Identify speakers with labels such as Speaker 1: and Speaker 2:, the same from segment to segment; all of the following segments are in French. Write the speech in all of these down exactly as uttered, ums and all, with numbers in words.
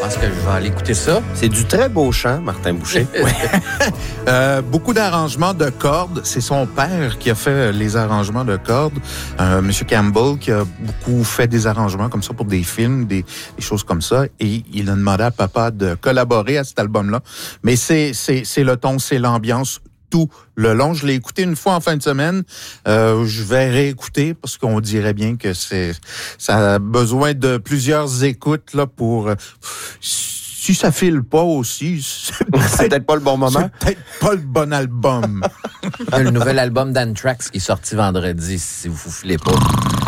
Speaker 1: pense que je vais aller écouter ça.
Speaker 2: C'est du très beau chant, Martin Boucher.
Speaker 3: Oui. euh, beaucoup d'arrangements de cordes. C'est son père qui a fait les arrangements de cordes. Euh, Monsieur Campbell qui a beaucoup fait des arrangements comme ça pour des films, des, des choses comme ça. Et il a demandé à papa de collaborer à cet album-là. Mais c'est, c'est, c'est le ton, c'est l'ambiance tout le long. Je l'ai écouté une fois en fin de semaine. Euh, je vais réécouter parce qu'on dirait bien que c'est ça a besoin de plusieurs écoutes là pour... Euh, si ça file pas aussi, c'est peut-être,
Speaker 2: c'est peut-être pas le bon moment.
Speaker 3: C'est peut-être pas le bon album.
Speaker 1: Il y a le nouvel album d'Anthrax qui est sorti vendredi, si vous vous filez pas.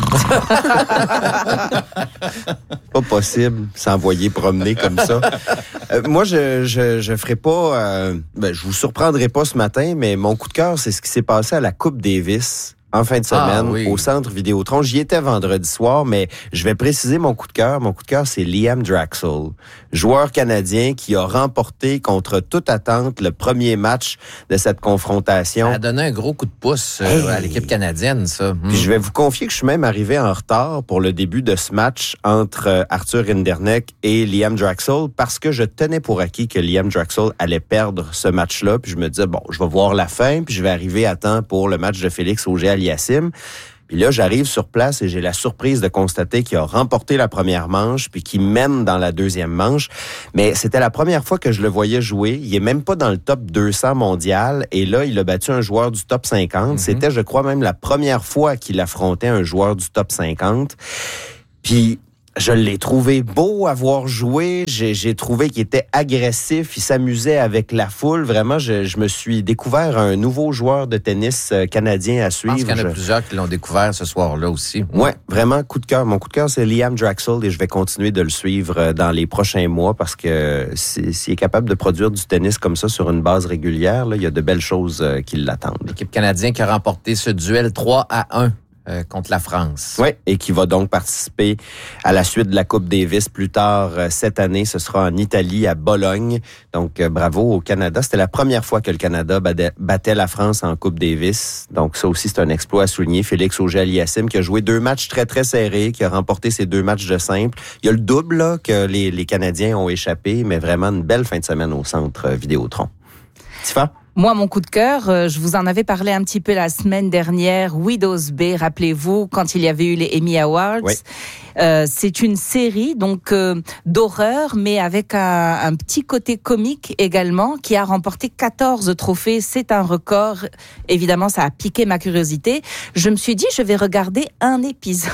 Speaker 2: Pas possible s'envoyer promener comme ça. Euh, moi, je, je je ferai pas... Euh, ben, je vous surprendrai pas ce matin, mais mon coup de cœur, c'est ce qui s'est passé à la Coupe Davis en fin de semaine, ah, oui. au Centre Vidéotron. J'y étais vendredi soir, mais je vais préciser mon coup de cœur. Mon coup de cœur, c'est Liam Draxl, joueur canadien qui a remporté contre toute attente le premier match de cette confrontation.
Speaker 1: Ça a donné un gros coup de pouce euh, hey. à l'équipe canadienne, ça.
Speaker 2: Puis mm. je vais vous confier que je suis même arrivé en retard pour le début de ce match entre Arthur Rinderknech et Liam Draxl parce que je tenais pour acquis que Liam Draxl allait perdre ce match-là. Puis je me disais, bon, je vais voir la fin, puis je vais arriver à temps pour le match de Félix Auger-Aliassime. Puis là, j'arrive sur place et j'ai la surprise de constater qu'il a remporté la première manche puis qu'il mène dans la deuxième manche. Mais c'était la première fois que je le voyais jouer. Il est même pas dans le top deux cents mondial. Et là, il a battu un joueur du top cinquante. Mm-hmm. C'était, je crois, même la première fois qu'il affrontait un joueur du top cinquante. Puis... je l'ai trouvé beau à voir jouer. J'ai, j'ai trouvé qu'il était agressif. Il s'amusait avec la foule. Vraiment, je, je me suis découvert un nouveau joueur de tennis canadien à suivre.
Speaker 1: Je pense qu'il y en a je... plusieurs qui l'ont découvert ce soir-là aussi.
Speaker 2: Ouais, vraiment, coup de cœur. Mon coup de cœur, c'est Liam Draxl et je vais continuer de le suivre dans les prochains mois parce que s'il est capable de produire du tennis comme ça sur une base régulière, là, il y a de belles choses qui l'attendent.
Speaker 1: L'équipe canadienne qui a remporté ce duel trois à un. Euh, contre la France.
Speaker 2: Oui, et qui va donc participer à la suite de la Coupe Davis plus tard euh, cette année. Ce sera en Italie, à Bologne. Donc, euh, bravo au Canada. C'était la première fois que le Canada battait, battait la France en Coupe Davis. Donc, ça aussi, c'est un exploit à souligner. Félix Auger-Aliassime qui a joué deux matchs très, très serrés, qui a remporté ses deux matchs de simple. Il y a le double là, que les, les Canadiens ont échappé, mais vraiment une belle fin de semaine au Centre Vidéotron. Tifa?
Speaker 4: Moi, mon coup de cœur, euh, je vous en avais parlé un petit peu la semaine dernière, Widow's Bay, rappelez-vous, quand il y avait eu les Emmy Awards. Oui. Euh, c'est une série donc euh, d'horreur, mais avec un, un petit côté comique également, qui a remporté quatorze trophées. C'est un record. Évidemment, ça a piqué ma curiosité. Je me suis dit, je vais regarder un épisode.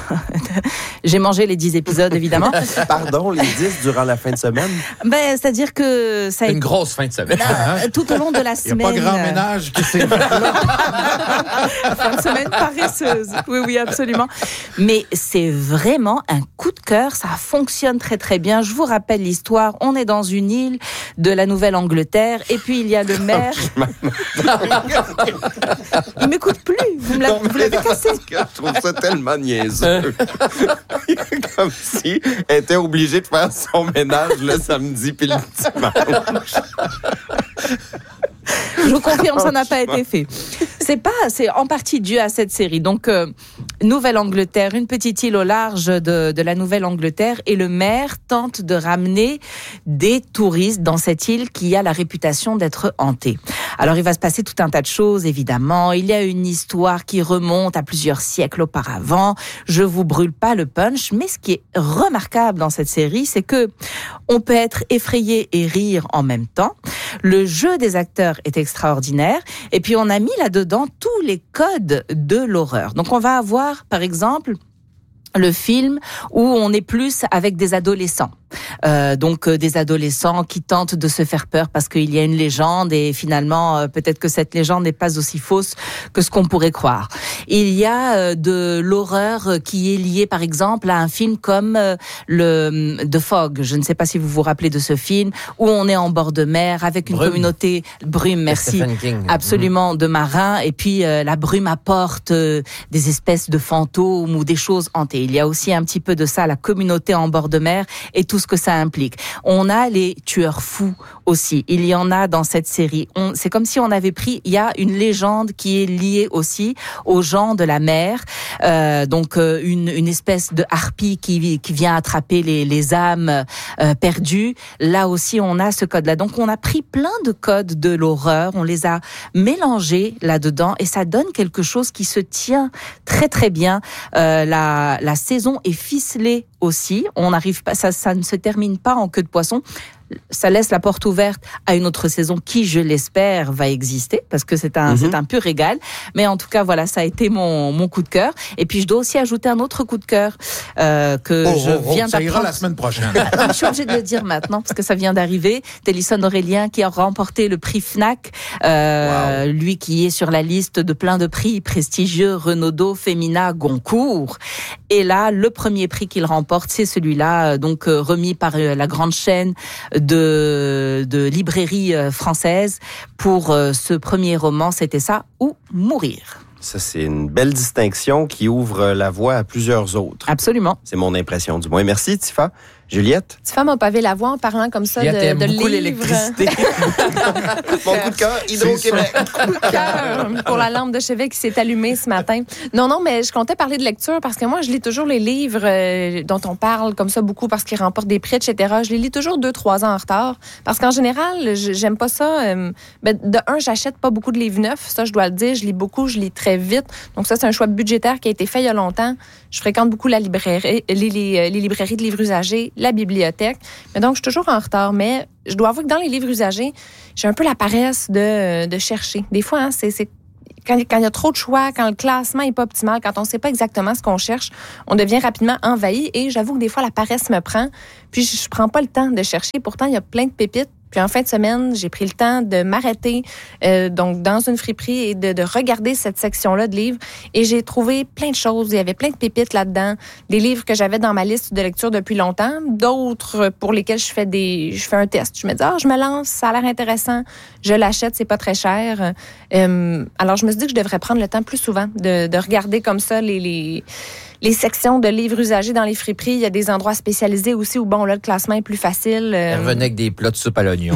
Speaker 4: J'ai mangé les dix épisodes, évidemment.
Speaker 2: Pardon, les dix durant la fin de semaine?
Speaker 4: Ben, c'est-à-dire que ça a
Speaker 1: une été... grosse fin de semaine.
Speaker 4: Là, tout au long de la semaine.
Speaker 3: Il n'y a pas grand ménage qui s'est fait là.
Speaker 4: Fin de semaine paresseuse. Oui, oui, absolument. Mais c'est vraiment un coup de cœur, ça fonctionne très très bien. Je vous rappelle l'histoire, on est dans une île de la Nouvelle-Angleterre et puis il y a le maire... Il m'écoute plus, vous, me la... vous l'avez cassé.
Speaker 2: Je trouve ça tellement niaiseux. Comme si elle était obligée de faire son ménage le samedi puis le dimanche.
Speaker 4: Je vous confirme, ça n'a pas été fait. C'est pas, c'est en partie dû à cette série. Donc, euh, Nouvelle-Angleterre, une petite île au large de, de la Nouvelle-Angleterre, et le maire tente de ramener des touristes dans cette île qui a la réputation d'être hantée. Alors, il va se passer tout un tas de choses, évidemment. Il y a une histoire qui remonte à plusieurs siècles auparavant. Je vous brûle pas le punch, mais ce qui est remarquable dans cette série, c'est que on peut être effrayé et rire en même temps. Le jeu des acteurs est extraordinaire. Et puis, on a mis là-dedans tous les codes de l'horreur. Donc, on va avoir, par exemple, le film où on est plus avec des adolescents. Euh, donc euh, des adolescents qui tentent de se faire peur parce qu'il y a une légende et finalement euh, peut-être que cette légende n'est pas aussi fausse que ce qu'on pourrait croire. Il y a euh, de l'horreur qui est liée par exemple à un film comme euh, le The Fog. Je ne sais pas si vous vous rappelez de ce film où on est en bord de mer avec une brume. communauté brume, merci, absolument mmh. de marins et puis euh, la brume apporte euh, des espèces de fantômes ou des choses hantées. Il y a aussi un petit peu de ça, la communauté en bord de mer et tout ce que ça implique. On a les tueurs fous aussi. Il y en a dans cette série. On, c'est comme si on avait pris, il y a une légende qui est liée aussi aux gens de la mer. Euh, donc euh, une, une espèce de harpie qui, qui vient attraper les, les âmes euh, perdu. Là aussi, on a ce code-là. Donc, on a pris plein de codes de l'horreur, on les a mélangés là-dedans et ça donne quelque chose qui se tient très très bien. Euh, la, la saison est ficelée aussi. On n'arrive pas, ça, ça ne se termine pas en queue de poisson. Ça laisse la porte ouverte à une autre saison qui, je l'espère, va exister parce que c'est un, mm-hmm. c'est un pur régal. Mais en tout cas, voilà, ça a été mon, mon coup de cœur. Et puis, je dois aussi ajouter un autre coup de cœur euh, que
Speaker 3: oh,
Speaker 4: je
Speaker 3: oh,
Speaker 4: viens
Speaker 3: oh, ça
Speaker 4: d'apprendre.
Speaker 3: ira la semaine prochaine.
Speaker 4: Je suis obligée de le dire maintenant parce que ça vient d'arriver. Télison Aurélien qui a remporté le prix Fnac. Euh, wow. Lui qui est sur la liste de plein de prix prestigieux, Renaudot, Femina, Goncourt. Et là, le premier prix qu'il remporte, c'est celui-là, donc euh, remis par euh, la grande chaîne de, de librairie euh, française pour euh, ce premier roman, c'était ça, ou mourir.
Speaker 2: Ça, c'est une belle distinction qui ouvre la voie à plusieurs autres.
Speaker 4: Absolument.
Speaker 2: C'est mon impression du moins. Merci, Tifa. Juliette?
Speaker 5: Tifa m'a pavé la voie en parlant comme ça
Speaker 1: Juliette
Speaker 5: de, de
Speaker 1: beaucoup
Speaker 5: livres.
Speaker 1: L'électricité.
Speaker 2: Mon coup de cœur, Hydro-Québec.
Speaker 5: Coup de cœur pour la lampe de chevet qui s'est allumée ce matin. Non, non, mais je comptais parler de lecture parce que moi, je lis toujours les livres euh, dont on parle comme ça beaucoup parce qu'ils remportent des prix, et cetera. Je les lis toujours deux, trois ans en retard parce qu'en général, j'aime pas ça. Euh, ben, de un, j'achète pas beaucoup de livres neufs. Ça, je dois le dire. Je lis beaucoup, je lis très vite. Donc ça, c'est un choix budgétaire qui a été fait il y a longtemps. Je fréquente beaucoup la librairie, les, les, les librairies de livres usagés, la bibliothèque. Mais donc, je suis toujours en retard. Mais je dois avouer que dans les livres usagés, j'ai un peu la paresse de, de chercher. Des fois, hein, c'est, c'est quand, quand il y a trop de choix, quand le classement n'est pas optimal, quand on ne sait pas exactement ce qu'on cherche, on devient rapidement envahi. Et j'avoue que des fois, la paresse me prend. Puis, je ne prends pas le temps de chercher. Pourtant, il y a plein de pépites. Puis en fin de semaine, j'ai pris le temps de m'arrêter euh, donc dans une friperie et de, de regarder cette section-là de livres. Et j'ai trouvé plein de choses. Il y avait plein de pépites là-dedans. Des livres que j'avais dans ma liste de lecture depuis longtemps. D'autres pour lesquels je fais des, je fais un test. Je me dis, ah, je me lance, ça a l'air intéressant. Je l'achète, c'est pas très cher. Euh, alors, je me suis dit que je devrais prendre le temps plus souvent de, de regarder comme ça les... les Les sections de livres usagés dans les friperies, il y a des endroits spécialisés aussi où, bon, là, le classement est plus facile. Euh...
Speaker 1: Elle revenait avec des plats de soupe à l'oignon.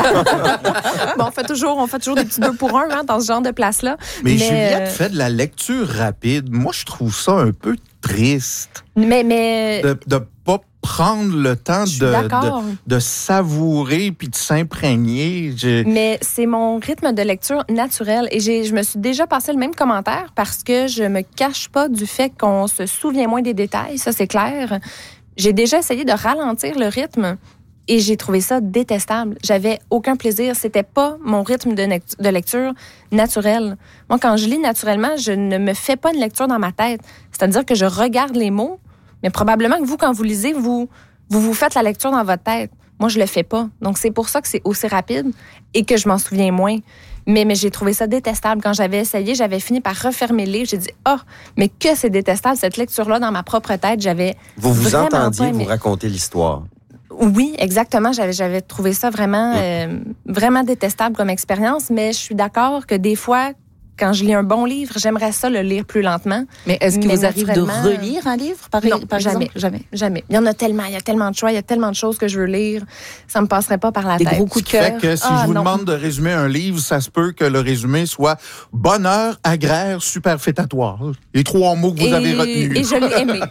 Speaker 5: bon, on fait toujours, on fait toujours des petits deux pour un hein, dans ce genre de place-là.
Speaker 3: Mais, mais Juliette
Speaker 5: euh...
Speaker 3: fait de la lecture rapide. Moi, je trouve ça un peu triste.
Speaker 5: Mais, mais...
Speaker 3: De, de pas prendre le temps de, de, de savourer puis de s'imprégner. Je...
Speaker 5: Mais c'est mon rythme de lecture naturel. Et j'ai, je me suis déjà passé le même commentaire parce que je me cache pas du fait qu'on se souvient moins des détails. Ça, c'est clair. J'ai déjà essayé de ralentir le rythme et j'ai trouvé ça détestable. J'avais aucun plaisir. C'était pas mon rythme de, ne- de lecture naturel. Moi, quand je lis naturellement, je ne me fais pas une lecture dans ma tête. C'est-à-dire que je regarde les mots, mais probablement que vous, quand vous lisez, vous, vous vous faites la lecture dans votre tête. Moi, je le fais pas. Donc, c'est pour ça que c'est aussi rapide et que je m'en souviens moins. Mais, mais j'ai trouvé ça détestable. Quand j'avais essayé, j'avais fini par refermer le livre. J'ai dit, ah, oh, mais que c'est détestable, cette lecture-là dans ma propre tête. J'avais
Speaker 2: Vous vous
Speaker 5: vraiment
Speaker 2: entendiez
Speaker 5: pas aimé.
Speaker 2: vous raconter l'histoire.
Speaker 5: Oui, exactement. J'avais, j'avais trouvé ça vraiment, euh, vraiment détestable comme expérience. Mais je suis d'accord que des fois, quand je lis un bon livre, j'aimerais ça le lire plus lentement.
Speaker 4: Mais est-ce qu'il
Speaker 5: Mais
Speaker 4: vous arrive de
Speaker 5: naturellement,
Speaker 4: relire un livre, par,
Speaker 5: non,
Speaker 4: par
Speaker 5: jamais.
Speaker 4: exemple? Jamais.
Speaker 5: Jamais. Il y en a tellement, il y a tellement de choix, il y a tellement de choses que je veux lire. Ça me passerait pas par la
Speaker 4: Des
Speaker 5: tête.
Speaker 4: gros coups de
Speaker 3: Fait
Speaker 4: cœur.
Speaker 3: que si
Speaker 5: Ah,
Speaker 3: je vous
Speaker 5: non.
Speaker 3: demande de résumer un livre, ça se peut que le résumé soit bonheur agraire superfétatoire. Les trois mots que vous
Speaker 5: et,
Speaker 3: avez retenus.
Speaker 5: et je l'ai aimé.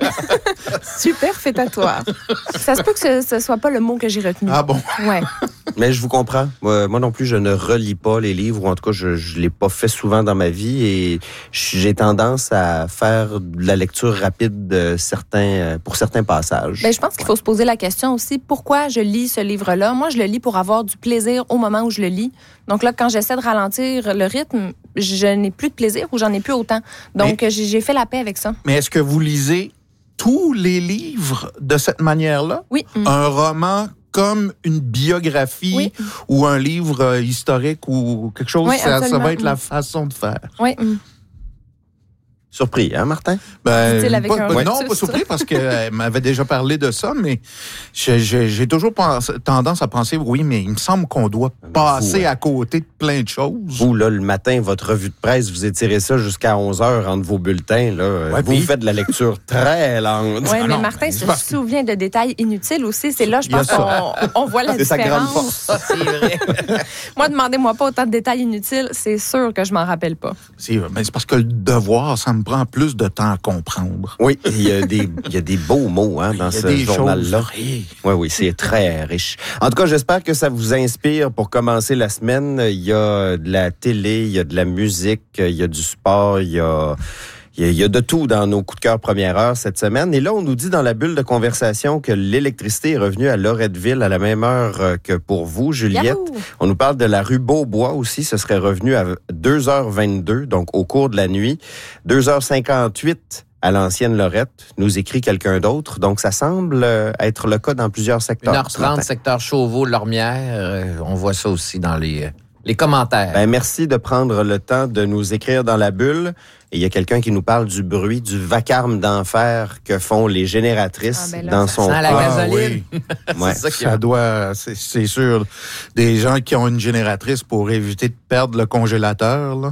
Speaker 4: Superfétatoire.
Speaker 5: Ça se peut que ce, ce soit pas le mot que j'ai retenu.
Speaker 3: Ah bon?
Speaker 5: Ouais.
Speaker 2: Mais je vous comprends. Moi, moi non plus, je ne relis pas les livres, ou en tout cas, je ne l'ai pas fait souvent dans ma vie, et j'ai tendance à faire de la lecture rapide de certains, pour certains passages.
Speaker 5: Ben, je pense qu'il faut se poser la question aussi, pourquoi je lis ce livre-là? Moi, je le lis pour avoir du plaisir au moment où je le lis. Donc là, quand j'essaie de ralentir le rythme, je n'ai plus de plaisir ou j'en ai plus autant. Donc,
Speaker 3: Mais-
Speaker 5: j'ai, j'ai fait la paix avec ça.
Speaker 3: Mais est-ce que vous lisez tous les livres de cette manière-là?
Speaker 5: Oui. Mm.
Speaker 3: Un roman comme une biographie
Speaker 5: Oui.
Speaker 3: ou un livre euh, historique ou quelque chose,
Speaker 5: Oui,
Speaker 3: ça, ça
Speaker 5: absolument.
Speaker 3: va être la façon de faire.
Speaker 5: Oui. Mm.
Speaker 2: Surpris, hein, Martin?
Speaker 3: Ben,
Speaker 5: Dit-il avec
Speaker 3: pas-
Speaker 5: un
Speaker 3: ben non,
Speaker 5: rictus.
Speaker 3: pas surpris parce qu'elle m'avait déjà parlé de ça, mais j'ai, j'ai, j'ai toujours pensé- tendance à penser, oui, mais il me semble qu'on doit passer
Speaker 2: Vous,
Speaker 3: à côté de plein de choses.
Speaker 2: Vous, là, le matin, votre revue de presse, vous étirez ça jusqu'à onze heures entre vos bulletins. Là.
Speaker 3: Ouais,
Speaker 2: vous
Speaker 3: puis-
Speaker 2: faites de la lecture très lente.
Speaker 5: Oui,
Speaker 3: Ah
Speaker 5: mais
Speaker 3: non,
Speaker 5: Martin
Speaker 3: c'est
Speaker 5: se
Speaker 3: parce que-
Speaker 5: souvient de détails inutiles aussi. C'est là, je
Speaker 3: Il y a
Speaker 5: pense
Speaker 3: ça.
Speaker 5: qu'on on voit la
Speaker 2: C'est sa grande
Speaker 5: différence.
Speaker 2: force.
Speaker 1: C'est vrai.
Speaker 5: Moi, demandez-moi pas autant de détails inutiles, c'est sûr que je m'en rappelle pas.
Speaker 3: C'est, ben, c'est parce que le devoir, ça me me prend plus de temps à comprendre.
Speaker 2: Oui, il y a des, il y a des beaux mots hein, dans ce journal-là. Oui, oui, c'est très riche. En tout cas, j'espère que ça vous inspire pour commencer la semaine. Il y a de la télé, il y a de la musique, il y a du sport, il y a... Il y a de tout dans nos coups de cœur première heure cette semaine. Et là, on nous dit dans la bulle de conversation que l'électricité est revenue à Loretteville à la même heure que pour vous, Juliette.
Speaker 5: Yahoo! On
Speaker 2: nous parle de la rue Beaubois aussi. Ce serait revenu à deux heures vingt-deux, donc au cours de la nuit. deux heures cinquante-huit à l'ancienne Lorette, nous écrit quelqu'un d'autre. Donc, ça semble être le cas dans plusieurs secteurs.
Speaker 1: une heure trente, secteur Chauveau, Lormière. Euh, on voit ça aussi dans les, les commentaires.
Speaker 2: Ben, merci de prendre le temps de nous écrire dans la bulle. Et il y a quelqu'un qui nous parle du bruit, du vacarme d'enfer que font les génératrices ah ben là, dans son
Speaker 1: la gasoline.
Speaker 3: Ah, oui. ouais. C'est ça, ça doit, c'est, c'est sûr, des gens qui ont une génératrice pour éviter de perdre le congélateur, là,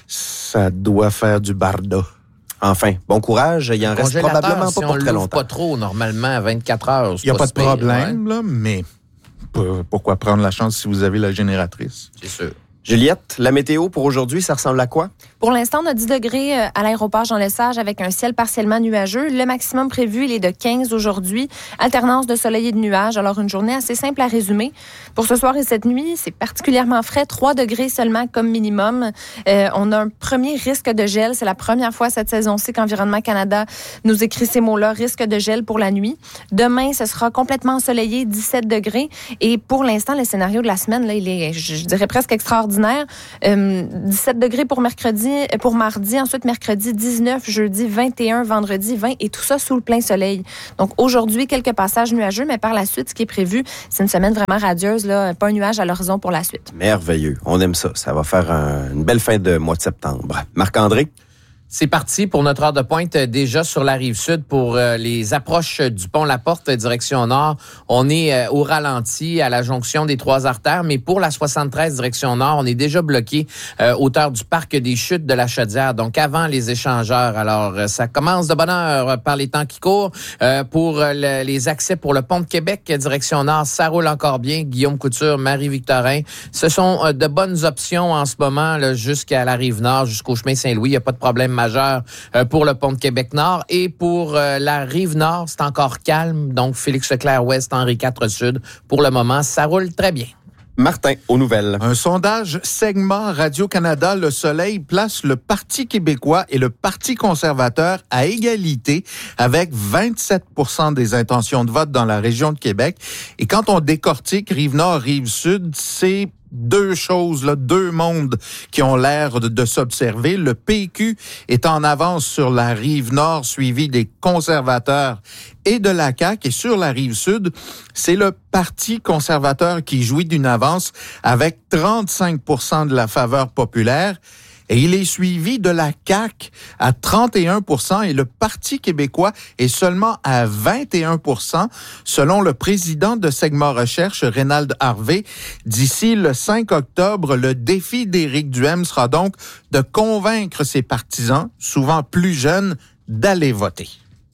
Speaker 3: ça doit faire du barda.
Speaker 2: Enfin, bon courage. Il en reste probablement pas
Speaker 1: si
Speaker 2: pour très longtemps.
Speaker 1: Pas trop, normalement, à vingt-quatre heures.
Speaker 3: Il n'y a pas de problème, ouais. là, mais pourquoi prendre la chance si vous avez la génératrice?
Speaker 1: C'est sûr.
Speaker 2: Juliette, la météo pour aujourd'hui, ça ressemble à quoi?
Speaker 5: Pour l'instant, on a dix degrés à l'aéroport Jean-Lesage avec un ciel partiellement nuageux. Le maximum prévu, il est de quinze aujourd'hui. Alternance de soleil et de nuages. Alors, une journée assez simple à résumer. Pour ce soir et cette nuit, c'est particulièrement frais. trois degrés seulement comme minimum. Euh, on a un premier risque de gel. C'est la première fois cette saison-ci qu'Environnement Canada nous écrit ces mots-là. Risque de gel pour la nuit. Demain, ce sera complètement ensoleillé, dix-sept degrés. Et pour l'instant, le scénario de la semaine, là, il est, je dirais, presque extraordinaire. Euh, dix-sept degrés pour mercredi, pour mardi, ensuite mercredi dix-neuf, jeudi vingt et un, vendredi vingt, et tout ça sous le plein soleil. Donc aujourd'hui, quelques passages nuageux, mais par la suite, ce qui est prévu, c'est une semaine vraiment radieuse, là, pas un nuage à l'horizon pour la suite.
Speaker 2: Merveilleux, on aime ça. Ça va faire un, une belle fin de mois de septembre. Marc-André?
Speaker 1: C'est parti pour notre heure de pointe déjà sur la rive sud pour euh, les approches du pont La Porte direction nord. On est euh, au ralenti à la jonction des trois artères, mais pour la soixante-treize direction nord, on est déjà bloqué euh, hauteur du parc des Chutes de la Chaudière, donc avant les échangeurs. Alors, euh, ça commence de bonne heure par les temps qui courent. Euh, pour euh, le, les accès pour le pont de Québec direction nord, ça roule encore bien. Guillaume Couture, Marie-Victorin, ce sont euh, de bonnes options en ce moment là, jusqu'à la rive nord, jusqu'au chemin Saint-Louis. Il n'y a pas de problème majeur pour le pont de Québec-Nord. Et pour euh, la Rive-Nord, c'est encore calme. Donc, Félix-Leclerc-Ouest, Henri quatre Sud. Pour le moment, ça roule très bien.
Speaker 2: Martin, aux nouvelles.
Speaker 3: Un sondage segment Radio-Canada Le Soleil place le Parti québécois et le Parti conservateur à égalité avec vingt-sept pour cent des intentions de vote dans la région de Québec. Et quand on décortique Rive-Nord, Rive-Sud, c'est deux choses, là, deux mondes qui ont l'air de, de s'observer. Le P Q est en avance sur la rive nord, suivi des conservateurs et de la C A Q. Et sur la rive sud, c'est le Parti conservateur qui jouit d'une avance avec trente-cinq pour cent de la faveur populaire. Et il est suivi de la C A Q à trente et un pour cent et le Parti québécois est seulement à vingt et un pour cent, selon le président de Segment Recherche, Reynald Harvey. D'ici le cinq octobre, le défi d'Éric Duhem sera donc de convaincre ses partisans, souvent plus jeunes, d'aller voter.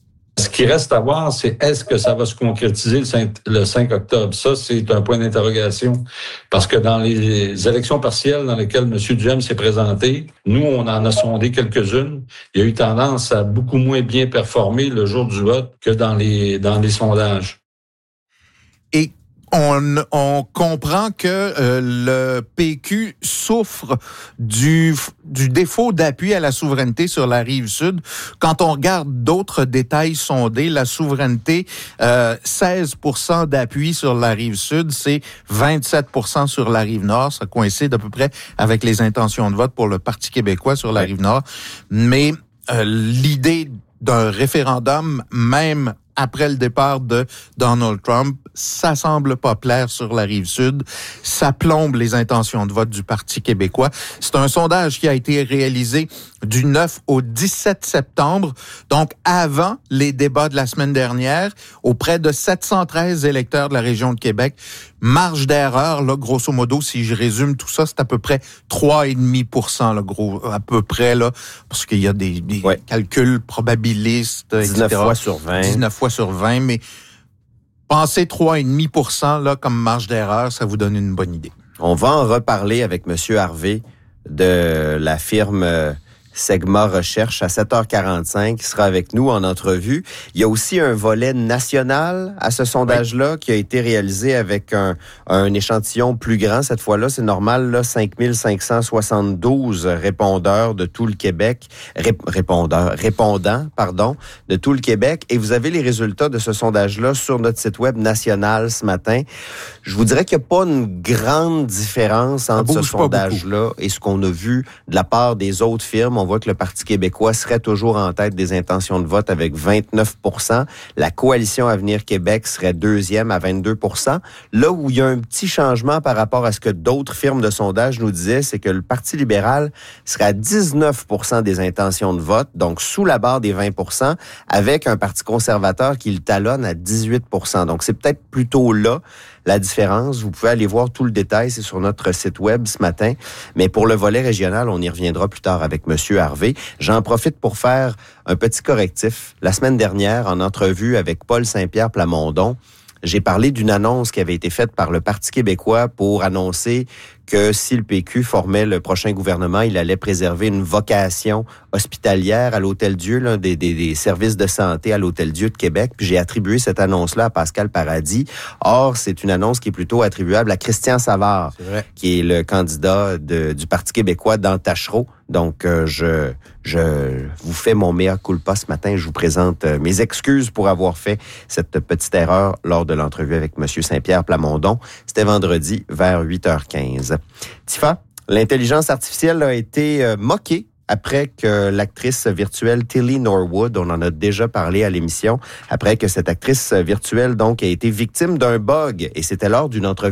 Speaker 6: Ce qui reste à voir, c'est est-ce que ça va se concrétiser le cinq, le cinq octobre? Ça, c'est un point d'interrogation. Parce que dans les élections partielles dans lesquelles M. Duhem s'est présenté, nous, on en a sondé quelques-unes. Il y a eu tendance à beaucoup moins bien performer le jour du vote que dans les, dans les sondages.
Speaker 3: Et On, on comprend que euh, le P Q souffre du, du défaut d'appui à la souveraineté sur la rive sud. Quand on regarde d'autres détails sondés, la souveraineté, euh, seize pour cent d'appui sur la rive sud, c'est vingt-sept pour cent sur la rive nord. Ça coïncide à peu près avec les intentions de vote pour le Parti québécois sur la rive nord. Mais euh, l'idée d'un référendum, même après le départ de Donald Trump, ça semble pas plaire sur la rive sud. Ça plombe les intentions de vote du Parti québécois. C'est un sondage qui a été réalisé du neuf au dix-sept septembre, donc avant les débats de la semaine dernière, auprès de sept cent treize électeurs de la région de Québec. Marge d'erreur, là, grosso modo, si je résume tout ça, c'est à peu près trois virgule cinq pour cent, là, gros, à peu près, là, parce qu'il y a des, des ouais. calculs probabilistes,
Speaker 2: dix-neuf fois sur vingt.
Speaker 3: dix-neuf fois sur vingt, mais pensez trois virgule cinq pour cent là, comme marge d'erreur, ça vous donne une bonne idée.
Speaker 2: On va en reparler avec M. Harvey de la firme Segma Recherche à sept heures quarante-cinq qui sera avec nous en entrevue. Il y a aussi un volet national à ce sondage-là oui. qui a été réalisé avec un, un échantillon plus grand. Cette fois-là, c'est normal, là, cinq mille cinq cent soixante-douze répondeurs de tout le Québec, rép- répondeurs, répondants, pardon, de tout le Québec. Et vous avez les résultats de ce sondage-là sur notre site web national ce matin. Je vous dirais qu'il n'y a pas une grande différence entre ce sondage-là et ce qu'on a vu de la part des autres firmes. On voit que le Parti québécois serait toujours en tête des intentions de vote avec vingt-neuf pour cent. La Coalition Avenir Québec serait deuxième à vingt-deux pour cent. Là où il y a un petit changement par rapport à ce que d'autres firmes de sondage nous disaient, c'est que le Parti libéral serait à dix-neuf pour cent des intentions de vote, donc sous la barre des vingt pour cent, avec un Parti conservateur qui le talonne à dix-huit pour cent. Donc c'est peut-être plutôt là la différence. Vous pouvez aller voir tout le détail, c'est sur notre site web ce matin. Mais pour le volet régional, on y reviendra plus tard avec Monsieur Harvey. J'en profite pour faire un petit correctif. La semaine dernière, en entrevue avec Paul Saint-Pierre Plamondon, j'ai parlé d'une annonce qui avait été faite par le Parti québécois pour annoncer que si le P Q formait le prochain gouvernement, il allait préserver une vocation hospitalière à l'Hôtel-Dieu, l'un des, des, des services de santé à l'Hôtel-Dieu de Québec. Puis j'ai attribué cette annonce-là à Pascal Paradis. Or, c'est une annonce qui est plutôt attribuable à Christian Savard, qui est le candidat de, du Parti québécois dans Tachereau. Donc, euh, je, je vous fais mon mea culpa ce matin. Je vous présente euh, mes excuses pour avoir fait cette petite erreur lors de l'entrevue avec M. Saint-Pierre Plamondon. C'était vendredi vers huit heures quinze. Tifa, l'intelligence artificielle a été euh, moquée après que l'actrice virtuelle Tilly Norwood, on en a déjà parlé à l'émission, après que cette actrice virtuelle donc a été victime d'un bug. Et c'était lors d'une entrevue